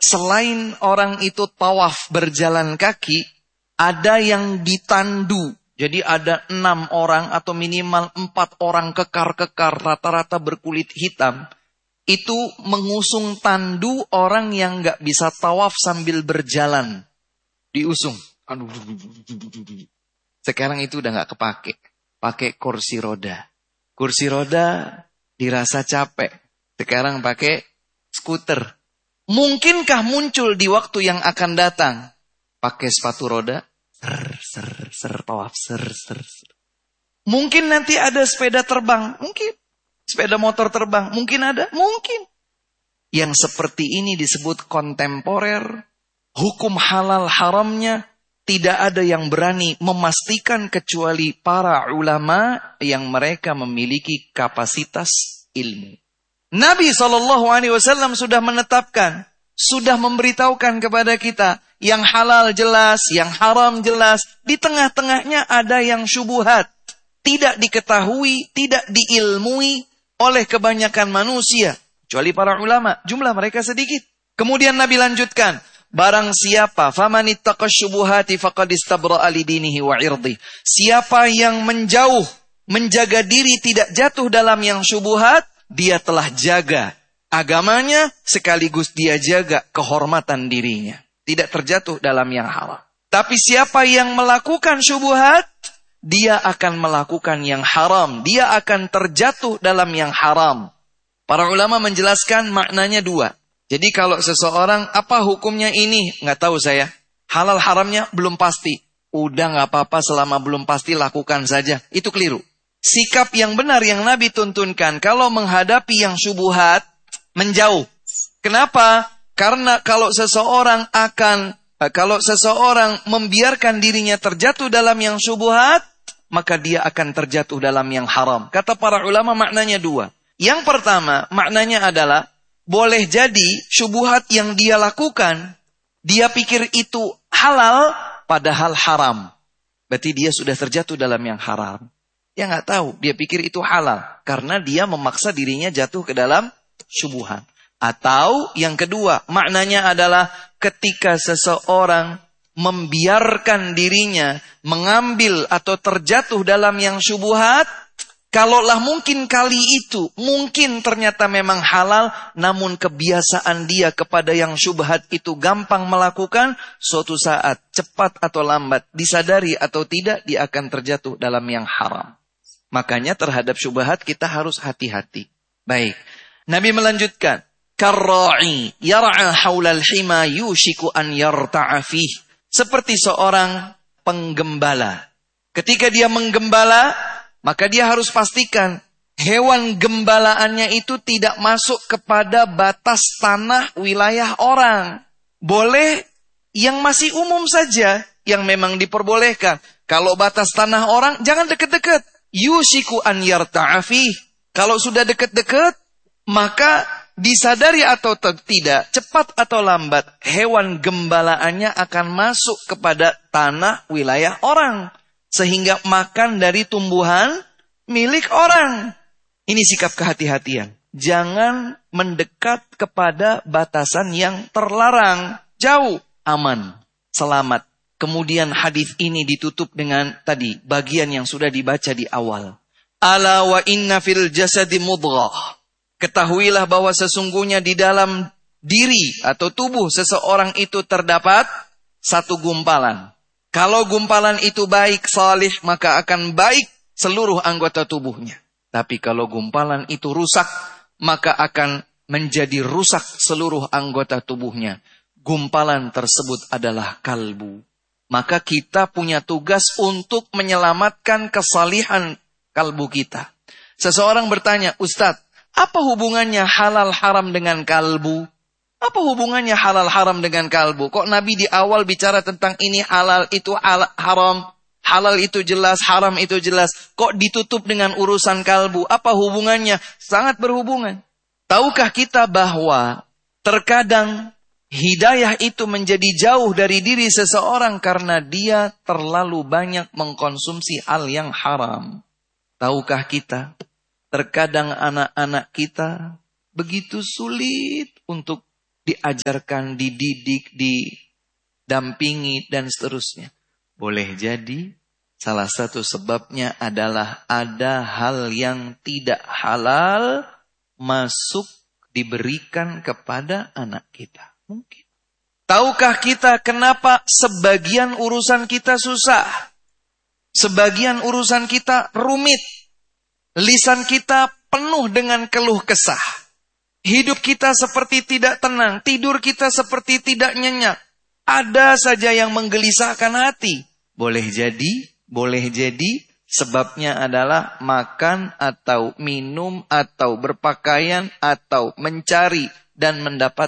selain orang itu tawaf berjalan kaki, ada yang ditandu. Jadi ada 6 orang atau minimal 4 orang kekar-kekar rata-rata berkulit hitam. Itu mengusung tandu orang yang gak bisa tawaf sambil berjalan. Diusung. Aduh. Sekarang itu udah gak kepake. Pakai kursi roda. Kursi roda dirasa capek. Sekarang pakai skuter. Mungkinkah muncul di waktu yang akan datang? Pakai sepatu roda. Tawaf. Mungkin nanti ada sepeda terbang. Mungkin. Sepeda motor terbang. Mungkin ada. Mungkin. Yang seperti ini disebut kontemporer. Hukum halal haramnya tidak ada yang berani memastikan kecuali para ulama yang mereka memiliki kapasitas ilmu. Nabi SAW sudah menetapkan, sudah memberitahukan kepada kita, yang halal jelas, yang haram jelas, di tengah-tengahnya ada yang syubhat, tidak diketahui, tidak diilmui oleh kebanyakan manusia, kecuali para ulama, jumlah mereka sedikit. Kemudian Nabi lanjutkan, barang siapa famanittaqa syubuhati faqad istabra'a lidinihi wa 'irdihi. Siapa yang menjaga diri tidak jatuh dalam yang syubhat, dia telah jaga agamanya sekaligus dia jaga kehormatan dirinya. Tidak terjatuh dalam yang haram. Tapi siapa yang melakukan syubhat, dia akan melakukan yang haram. Dia akan terjatuh dalam yang haram. Para ulama menjelaskan maknanya 2. Jadi kalau seseorang, apa hukumnya ini? Nggak tahu saya. Halal haramnya belum pasti. Udah nggak apa-apa selama belum pasti lakukan saja. Itu keliru. Sikap yang benar yang Nabi tuntunkan, kalau menghadapi yang syubhat, menjauh. Kenapa? Karena kalau seseorang membiarkan dirinya terjatuh dalam yang syubhat, maka dia akan terjatuh dalam yang haram. Kata para ulama maknanya 2. Yang pertama, maknanya adalah, boleh jadi syubhat yang dia lakukan, dia pikir itu halal, padahal haram. Berarti dia sudah terjatuh dalam yang haram. Dia nggak tahu, dia pikir itu halal. Karena dia memaksa dirinya jatuh ke dalam syubhat. Atau yang kedua, maknanya adalah ketika seseorang membiarkan dirinya mengambil atau terjatuh dalam yang syubhat, kalaulah mungkin kali itu, mungkin ternyata memang halal, namun kebiasaan dia kepada yang syubhat itu gampang melakukan, suatu saat, cepat atau lambat, disadari atau tidak, dia akan terjatuh dalam yang haram. Makanya terhadap syubhat kita harus hati-hati. Baik, Nabi melanjutkan, Karra'i yar'a haulal hima yushiku an yarta'a fih. Seperti seorang penggembala. Ketika dia menggembala, maka dia harus pastikan hewan gembalaannya itu tidak masuk kepada batas tanah wilayah orang. Boleh yang masih umum saja yang memang diperbolehkan. Kalau batas tanah orang, jangan dekat-dekat. Yushiku an yarta'a fih. Kalau sudah dekat-dekat, maka disadari atau tidak, cepat atau lambat, hewan gembalaannya akan masuk kepada tanah wilayah orang. Sehingga makan dari tumbuhan milik orang. Ini sikap kehati-hatian. Jangan mendekat kepada batasan yang terlarang. Jauh, aman, selamat. Kemudian hadis ini ditutup dengan tadi, bagian yang sudah dibaca di awal. Ala wa inna fil jasadi mudghah. Ketahuilah bahwa sesungguhnya di dalam diri atau tubuh seseorang itu terdapat satu gumpalan. Kalau gumpalan itu baik, salih, maka akan baik seluruh anggota tubuhnya. Tapi kalau gumpalan itu rusak, maka akan menjadi rusak seluruh anggota tubuhnya. Gumpalan tersebut adalah kalbu. Maka kita punya tugas untuk menyelamatkan kesalihan kalbu kita. Seseorang bertanya, Ustadz, apa hubungannya halal haram dengan kalbu? Apa hubungannya halal haram dengan kalbu? Kok Nabi di awal bicara tentang ini halal itu haram, halal itu jelas, haram itu jelas. Kok ditutup dengan urusan kalbu? Apa hubungannya? Sangat berhubungan. Tahukah kita bahwa terkadang hidayah itu menjadi jauh dari diri seseorang karena dia terlalu banyak mengkonsumsi hal yang haram. Tahukah kita? Terkadang anak-anak kita begitu sulit untuk diajarkan, dididik, didampingi, dan seterusnya. Boleh jadi salah satu sebabnya adalah ada hal yang tidak halal masuk diberikan kepada anak kita. Mungkin. Tahukah kita kenapa sebagian urusan kita susah? Sebagian urusan kita rumit. Lisan kita penuh dengan keluh kesah. Hidup kita seperti tidak tenang. Tidur kita seperti tidak nyenyak. Ada saja yang menggelisahkan hati. Boleh jadi sebabnya adalah makan atau minum atau berpakaian atau mencari dan mendapat